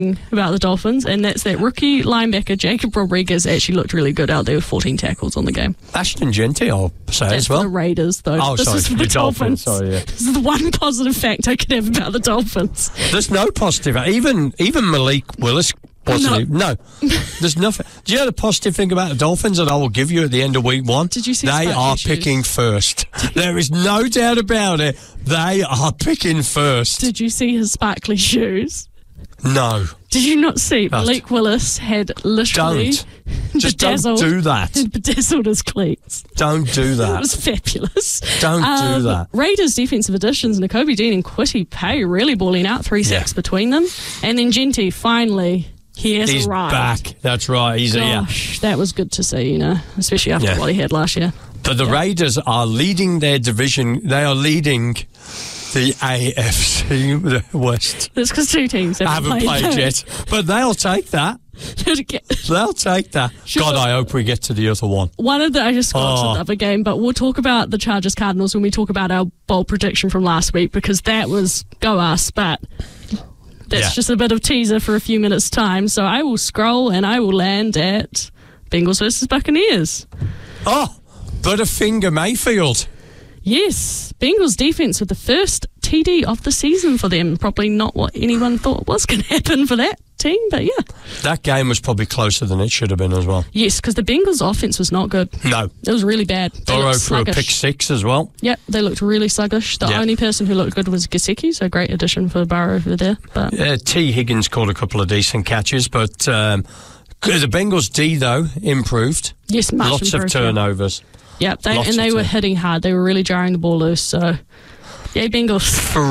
about the Dolphins, and that's that rookie linebacker Jacob Rodriguez actually looked really good out there with 14 tackles on the game. Ashton Genty, I'll say That's as well. for the Raiders, though. Oh, this sorry, is for the Dolphins. Sorry, yeah. This is the one positive fact I could have about the Dolphins. There's no positive. Even Malik Willis. No. There's nothing. Do you know the positive thing about the Dolphins that I will give you at the end of week 1? Did you see they are picking first. There is no doubt about it. They are picking first. Did you see his sparkly shoes? No. Did you not see Malik Willis had literally don't do that. Bedazzled his cleats. Don't do that. It was fabulous. Don't do that. Raiders defensive additions, Nakobe Dean and Kwity Paye really balling out, 3 sacks between them. And then Genty finally... He's arrived. Back. That's right. He's here. That was good to see, especially after what he had last year. But the Raiders are leading their division. They are leading the AFC West. That's because 2 teams haven't played yet. But they'll take that. They'll take that. Sure. God, I hope we get to the other one. I just got to the other game, but we'll talk about the Chargers Cardinals when we talk about our bold prediction from last week, because that was go us, but... That's just a bit of teaser for a few minutes' time. So I will scroll and I will land at Bengals versus Buccaneers. Oh, Butterfinger Mayfield. Yes, Bengals defense with the first TD of the season for them. Probably not what anyone thought was going to happen for that team, but yeah. That game was probably closer than it should have been as well. Yes, because the Bengals offense was not good. No. It was really bad. Burrow threw a pick 6 as well. Yep, they looked really sluggish. The only person who looked good was Gesicki, so great addition for Burrow over there. But T. Higgins caught a couple of decent catches, but the Bengals D, though, improved. Yes, much Lots improved, of turnovers. Yep, they were hitting hard. They were really jarring the ball loose, so yay, Bengals.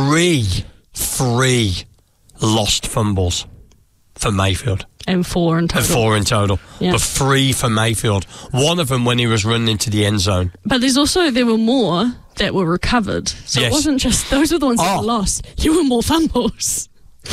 3 lost fumbles for Mayfield. And 4 in total. 4 in total. Yeah. But 3 for Mayfield. One of them when he was running into the end zone. But there were more that were recovered. So it wasn't just, those were the ones that were lost. There were more fumbles.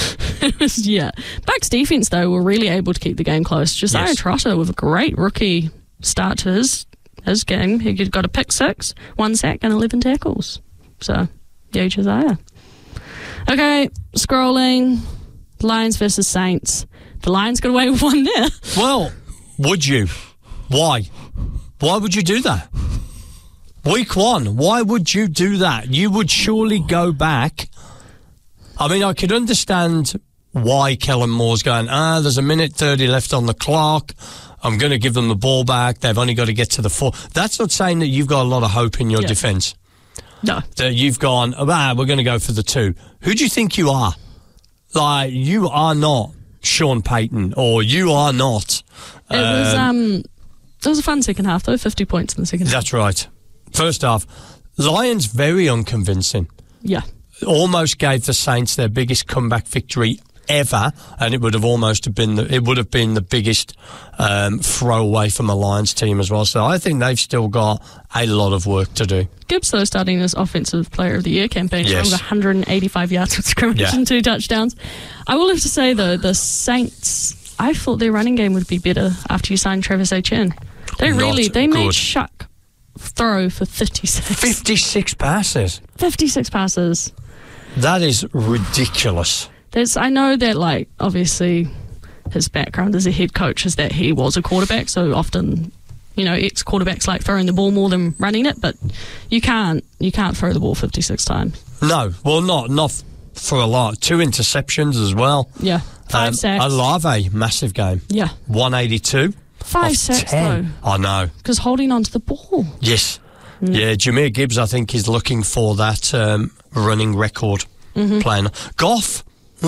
Bucs defense, though, were really able to keep the game close. Josiah Trotter with a great rookie start to his game. He got a pick 6, 1 sack, and 11 tackles. So, yay, Josiah. Okay, scrolling. Lions versus Saints. The Lions got away with one there. Well, would you? Why? Why would you do that? Week 1, why would you do that? You would surely go back. I mean, I could understand why Kellen Moore's going, there's a minute 30 left on the clock. I'm going to give them the ball back. They've only got to get to the 4. That's not saying that you've got a lot of hope in your defence. No. That you've gone, we're going to go for the 2. Who do you think you are? Like, you are not Sean Payton, or you are not. It was a fun second half, though. 50 points in the second half. That's right. First half, Lions very unconvincing. Yeah. Almost gave the Saints their biggest comeback victory ever, and it would have been the biggest throwaway from a Lions team as well. So I think they've still got a lot of work to do. Gibbs, though, starting his Offensive Player of the Year campaign, with 185 yards with scrimmage and 2 touchdowns. I will have to say, though, the Saints, I thought their running game would be better after you signed Travis Etienne. They made Shuck throw for 56 passes. 56 passes. That is ridiculous. I know that, obviously, his background as a head coach is that he was a quarterback, so often, ex-quarterbacks like throwing the ball more than running it, but you can't throw the ball 56 times. No, well, not for a lot. 2 interceptions as well. Yeah, 5 sacks. Olave, massive game. Yeah. 182. 5 sacks, 10. Though. I know. Because holding on to the ball. Yes. Yeah, Jahmyr Gibbs, I think, is looking for that running record playing. Goff,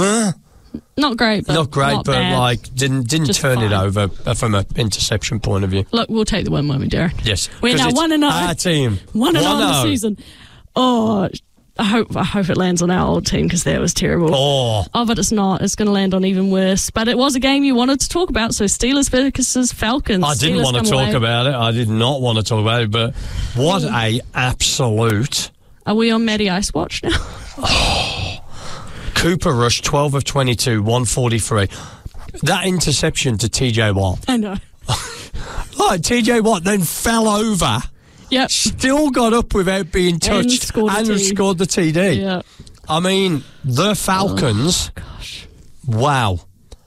not great, but bad. Didn't turn it over from an interception point of view. Look, we'll take the win, won't we, Derek? Yes. We're now 1-0. Our team. 1-0 the season. Oh, I hope it lands on our old team, because that was terrible. Oh, but it's not. It's going to land on even worse. But it was a game you wanted to talk about, so Steelers versus Falcons. I didn't want to talk about it. I did not want to talk about it, but what a absolute... Are we on Matty Ice Watch now? Cooper Rush, 12 of 22, 143. That interception to TJ Watt. I know. TJ Watt then fell over. Yep. Still got up without being touched and scored the TD. Yeah. I mean, the Falcons. Oh, gosh. Wow.